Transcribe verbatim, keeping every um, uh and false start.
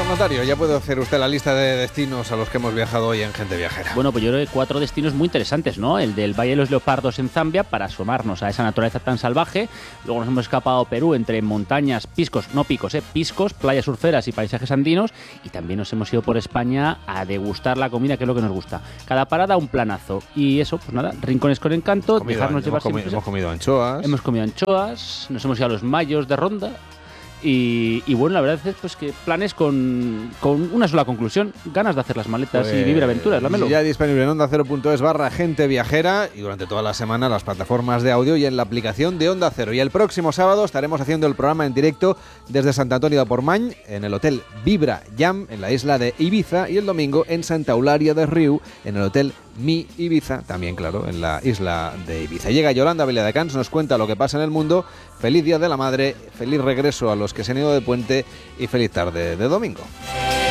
Notario, ya puede hacer usted la lista de destinos a los que hemos viajado hoy en Gente Viajera. Bueno, pues yo creo que cuatro destinos muy interesantes, ¿no? El del Valle de los Leopardos en Zambia, para asomarnos a esa naturaleza tan salvaje. Luego nos hemos escapado a Perú, entre montañas, piscos, no picos, eh, piscos, playas surferas y paisajes andinos. Y también nos hemos ido por España a degustar la comida, que es lo que nos gusta. Cada parada un planazo. Y eso, pues nada, rincones con encanto, Comido, dejarnos hemos, llevar comi- siempre. hemos comido anchoas. Hemos comido anchoas, nos hemos ido a los Mayos de Ronda. Y, y bueno, la verdad es pues que planes con, con una sola conclusión: ganas de hacer las maletas Pues y vivir aventuras, la Melo. Ya disponible en onda cero punto es barra Gente Viajera y durante toda la semana las plataformas de audio y en la aplicación de Onda Cero. Y el próximo sábado estaremos haciendo el programa en directo desde Sant Antonio de Portmany, en el Hotel Vibra Jam, en la isla de Ibiza, y el domingo en Santa Eulària de Riu, en el Hotel Mi Ibiza, también claro, en la isla de Ibiza. Llega Yolanda Viladecans, nos cuenta lo que pasa en el mundo. Feliz Día de la Madre, feliz regreso a los que se han ido de puente y feliz tarde de domingo.